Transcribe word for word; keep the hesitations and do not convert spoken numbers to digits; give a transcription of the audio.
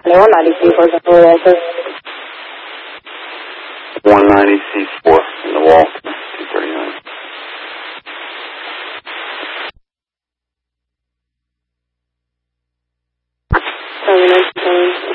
one ninety C four, one ninety C four in the wall, two thirty-nine. Seven,